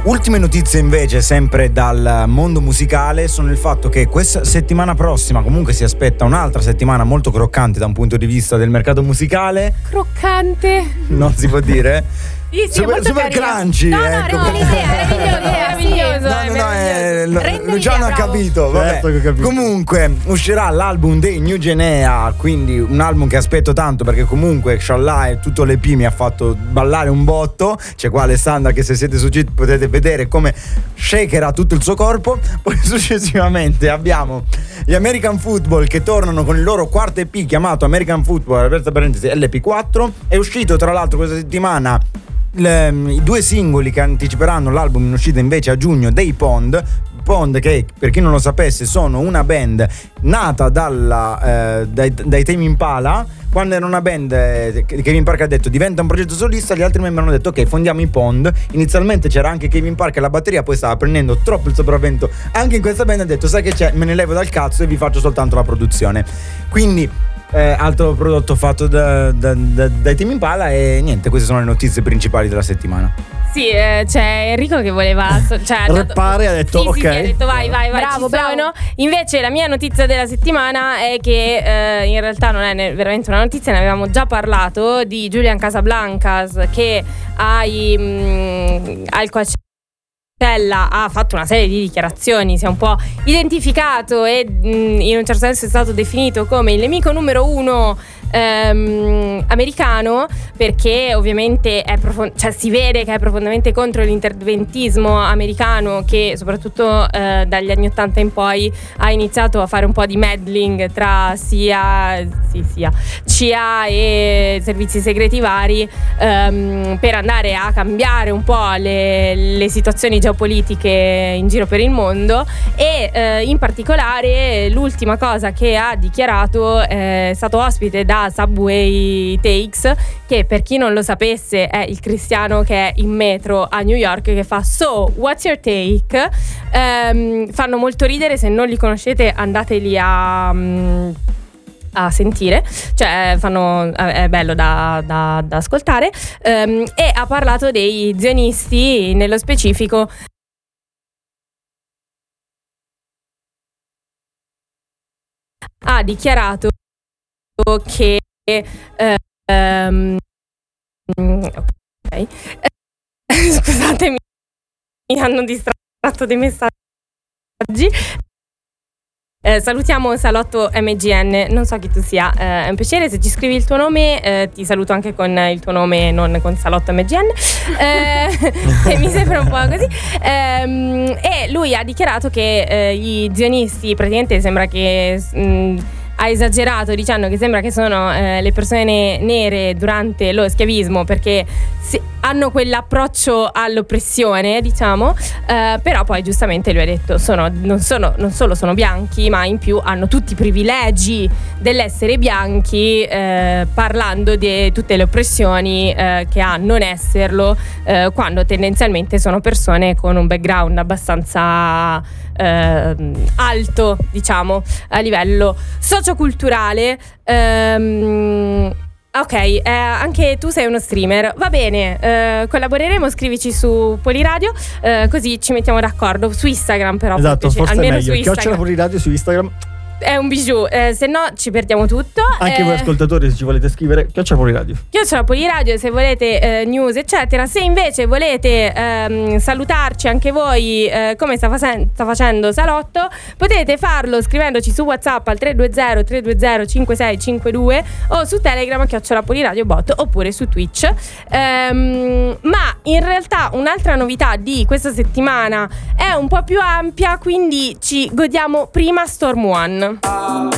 Ultime notizie invece sempre dal mondo musicale sono il fatto che questa settimana prossima comunque si aspetta un'altra settimana molto croccante da un punto di vista del mercato musicale. Croccante? Non si può dire? Sì, super crunchy. No, ecco. no, meraviglioso. Luciano ha capito, vabbè. Certo che ho capito. Comunque uscirà l'album dei New Genea, quindi un album che aspetto tanto perché comunque Sciallà e tutto l'EP mi ha fatto ballare un botto. C'è qua Alessandra che se siete su Cheat potete vedere come shakerà tutto il suo corpo. Poi successivamente abbiamo gli American Football che tornano con il loro quarto EP chiamato American Football, aperta parentesi LP4. È uscito tra l'altro questa settimana i due singoli che anticiperanno l'album in uscita invece a giugno dei Pond, che per chi non lo sapesse sono una band nata dai Tame Impala. Quando era una band, Kevin Parker ha detto diventa un progetto solista, gli altri membri hanno detto ok, fondiamo i Pond. Inizialmente c'era anche Kevin Parker alla batteria, poi stava prendendo troppo il sopravvento anche in questa band, ha detto sai che c'è, me ne levo dal cazzo e vi faccio soltanto la produzione. Quindi altro prodotto fatto dai Tame Impala. E niente, queste sono le notizie principali della settimana. Sì, c'è Enrico che voleva reppare, ha detto sì, ok. Sì, ha detto vai, bravo. Invece la mia notizia della settimana è che in realtà non è veramente una notizia, ne avevamo già parlato, di Julian Casablancas che al Coachella ha fatto una serie di dichiarazioni, si è un po' identificato e in un certo senso è stato definito come il nemico numero uno americano, perché ovviamente si vede che è profondamente contro l'interventismo americano, che soprattutto dagli anni 80 in poi ha iniziato a fare un po' di meddling tra CIA e servizi segreti vari, per andare a cambiare un po' le situazioni geopolitiche in giro per il mondo. E in particolare l'ultima cosa che ha dichiarato, è stato ospite da Subway Takes, che per chi non lo sapesse è il cristiano che è in metro a New York, che fa "So, what's your take?". Fanno molto ridere, se non li conoscete andateli a sentire, cioè è bello da ascoltare. E ha parlato dei zionisti, nello specifico ha dichiarato che scusatemi, mi hanno distratto dei messaggi. Salutiamo Salotto MGN, non so chi tu sia, è un piacere. Se ci scrivi il tuo nome ti saluto anche con il tuo nome, non con Salotto MGN, che mi sembra un po' così. E lui ha dichiarato che gli zionisti praticamente sembra che ha esagerato dicendo che sembra che sono le persone nere durante lo schiavismo, perché hanno quell'approccio all'oppressione, diciamo, però poi giustamente lui ha detto non solo sono bianchi, ma in più hanno tutti i privilegi dell'essere bianchi, parlando di tutte le oppressioni che ha non esserlo, quando tendenzialmente sono persone con un background abbastanza alto, diciamo, a livello socioculturale. Ok, anche tu sei uno streamer, va bene, collaboreremo, scrivici su Poliradio, così ci mettiamo d'accordo su Instagram, però esatto, forse almeno è meglio. su Instagram. Chiocciola Poliradio su Instagram è un bijou, se no ci perdiamo tutto. Anche voi ascoltatori, se ci volete scrivere, Chiocciola Poliradio. Chiocciola Poliradio, se volete news eccetera. Se invece volete salutarci anche voi, come sta facendo Salotto, potete farlo scrivendoci su WhatsApp al 320-320-5652 o su Telegram a Chiocciola Poliradio Bot, oppure su Twitch. Ma in realtà un'altra novità di questa settimana è un po' più ampia, quindi ci godiamo prima Storm One.